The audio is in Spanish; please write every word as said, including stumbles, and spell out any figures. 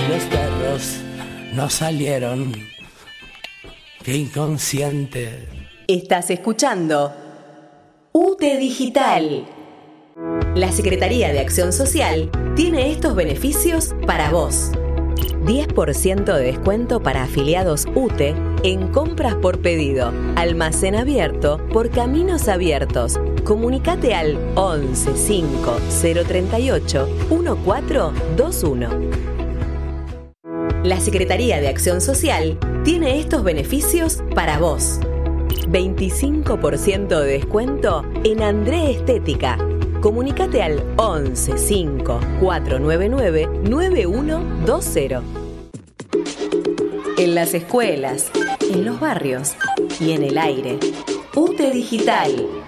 los perros no salieron. Qué inconsciente. Estás escuchando U T E Digital. La Secretaría de Acción Social tiene estos beneficios para vos. diez por ciento de descuento para afiliados U T E en compras por pedido. Almacén abierto por Caminos Abiertos. Comunicate al once cinco cero treinta y ocho catorce veintiuno. La Secretaría de Acción Social tiene estos beneficios para vos. veinticinco por ciento de descuento en André Estética. Comunicate al once cinco cuatro nueve nueve nueve uno dos cero. En las escuelas, en los barrios y en el aire. U T E Digital.